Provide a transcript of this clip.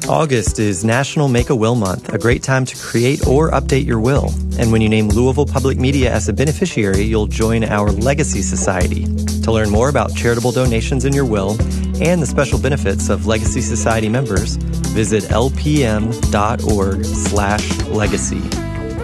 August is National Make-A-Will Month, a great time to create or update your will. And when you name Louisville Public Media as a beneficiary, you'll join our Legacy Society. To learn more about charitable donations in your will and the special benefits of Legacy Society members, visit lpm.org/legacy.